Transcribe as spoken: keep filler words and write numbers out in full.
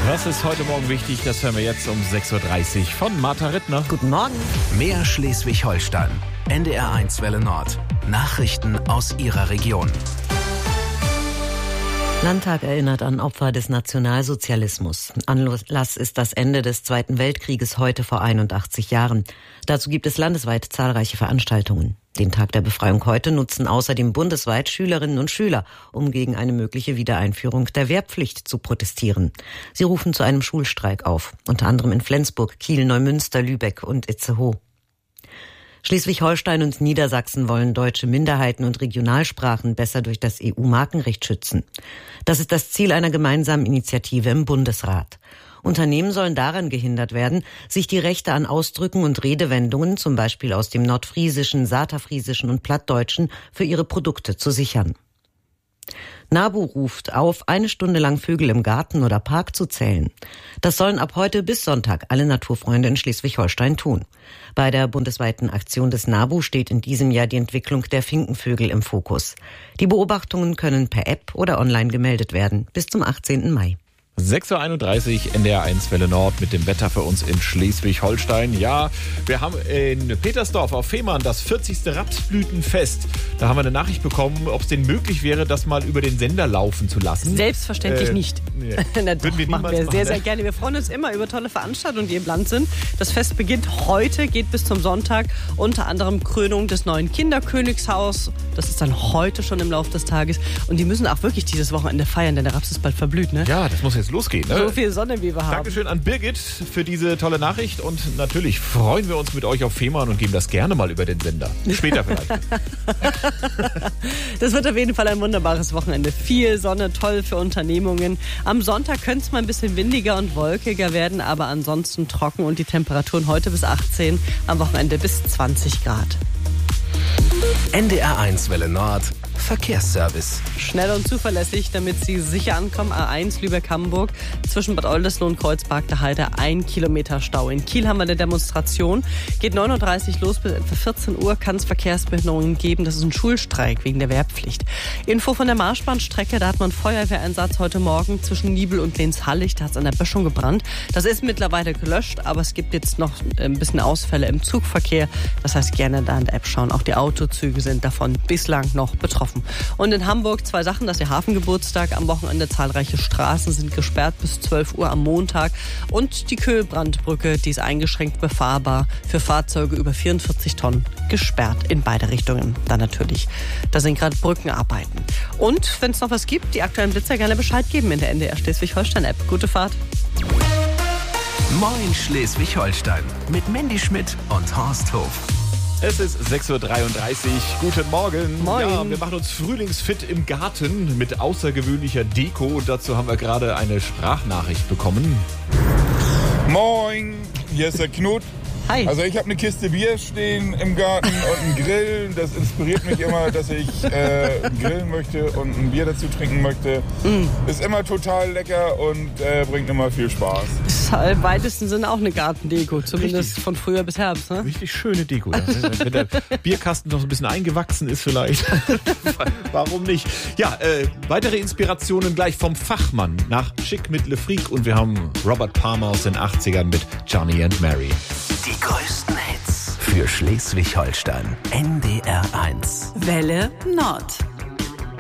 Was ist heute Morgen wichtig? Das hören wir jetzt um sechs Uhr dreißig von Martha Rittner. Guten Morgen. Mehr Schleswig-Holstein. N D R eins Welle Nord. Nachrichten aus Ihrer Region. Landtag erinnert an Opfer des Nationalsozialismus. Anlass ist das Ende des Zweiten Weltkrieges heute vor einundachtzig Jahren. Dazu gibt es landesweit zahlreiche Veranstaltungen. Den Tag der Befreiung heute nutzen außerdem bundesweit Schülerinnen und Schüler, um gegen eine mögliche Wiedereinführung der Wehrpflicht zu protestieren. Sie rufen zu einem Schulstreik auf, unter anderem in Flensburg, Kiel, Neumünster, Lübeck und Itzehoe. Schleswig-Holstein und Niedersachsen wollen deutsche Minderheiten und Regionalsprachen besser durch das E U-Markenrecht schützen. Das ist das Ziel einer gemeinsamen Initiative im Bundesrat. Unternehmen sollen daran gehindert werden, sich die Rechte an Ausdrücken und Redewendungen, zum Beispiel aus dem Nordfriesischen, Saterfriesischen und Plattdeutschen, für ihre Produkte zu sichern. NABU ruft auf, eine Stunde lang Vögel im Garten oder Park zu zählen. Das sollen ab heute bis Sonntag alle Naturfreunde in Schleswig-Holstein tun. Bei der bundesweiten Aktion des NABU steht in diesem Jahr die Entwicklung der Finkenvögel im Fokus. Die Beobachtungen können per App oder online gemeldet werden, bis zum achtzehnten Mai. sechs Uhr einunddreißig, N D R eins Welle Nord mit dem Wetter für uns in Schleswig-Holstein. Ja, wir haben in Petersdorf auf Fehmarn das vierzigste Rapsblütenfest. Da haben wir eine Nachricht bekommen, ob es denn möglich wäre, das mal über den Sender laufen zu lassen. Selbstverständlich äh, nicht. Nee. Na doch, wir machen wir sehr, sehr gerne. Wir freuen uns immer über tolle Veranstaltungen, die im Land sind. Das Fest beginnt heute, geht bis zum Sonntag. Unter anderem Krönung des neuen Kinderkönigshaus. Das ist dann heute schon im Laufe des Tages. Und die müssen auch wirklich dieses Wochenende feiern, denn der Raps ist bald verblüht, ne? Ja, das muss jetzt losgehen. Ne? So viel Sonne, wie wir haben. Dankeschön an Birgit für diese tolle Nachricht. Und natürlich freuen wir uns mit euch auf Fehmarn und geben das gerne mal über den Sender. Später vielleicht. Das wird auf jeden Fall ein wunderbares Wochenende. Viel Sonne, toll für Unternehmungen. Am Sonntag könnte es mal ein bisschen windiger und wolkiger werden, aber ansonsten trocken und die Temperaturen heute bis achtzehn, am Wochenende bis zwanzig Grad. N D R eins Welle Nord. Verkehrsservice. Schnell und zuverlässig, damit Sie sicher ankommen. A eins Lübeck-Hamburg zwischen Bad Oldesloe und Kreuzberg der Heide. Ein Kilometer Stau. In Kiel haben wir eine Demonstration. Geht neun Uhr dreißig los, bis etwa vierzehn Uhr kann es Verkehrsbehinderungen geben. Das ist ein Schulstreik wegen der Wehrpflicht. Info von der Marschbahnstrecke. Da hat man Feuerwehreinsatz heute Morgen zwischen Niebel und Lehnshallig. Da hat es an der Böschung gebrannt. Das ist mittlerweile gelöscht, aber es gibt jetzt noch ein bisschen Ausfälle im Zugverkehr. Das heißt, gerne da in der App schauen. Auch die Autozüge sind davon bislang noch betroffen. Und in Hamburg zwei Sachen, das ist der Hafengeburtstag am Wochenende. Zahlreiche Straßen sind gesperrt bis zwölf Uhr am Montag. Und die Köhlbrandbrücke, die ist eingeschränkt befahrbar für Fahrzeuge über vierundvierzig Tonnen, gesperrt in beide Richtungen. Dann natürlich, da sind gerade Brückenarbeiten. Und wenn es noch was gibt, die aktuellen Blitzer gerne Bescheid geben in der N D R Schleswig-Holstein-App. Gute Fahrt. Moin Schleswig-Holstein mit Mandy Schmidt und Horst Hof. Es ist sechs Uhr dreiunddreißig. Guten Morgen. Moin. Ja, wir machen uns frühlingsfit im Garten mit außergewöhnlicher Deko. Und dazu haben wir gerade eine Sprachnachricht bekommen. Moin, hier ist der Knut. Hi. Also ich habe eine Kiste Bier stehen im Garten und einen Grill. Das inspiriert mich immer, dass ich äh, grillen möchte und ein Bier dazu trinken möchte. Mm. Ist immer total lecker und äh, bringt immer viel Spaß. Ist im weitesten Sinne auch eine Gartendeko, zumindest Richtig. Von Frühjahr bis Herbst. Ne? Richtig schöne Deko. Wenn der Bierkasten noch so ein bisschen eingewachsen ist vielleicht. Warum nicht? Ja, äh, weitere Inspirationen gleich vom Fachmann nach Schick mit Le Freak. Und wir haben Robert Palmer aus den achtzigern mit Johnny and Mary. Die größten Hits für Schleswig-Holstein. N D R eins. Welle Nord.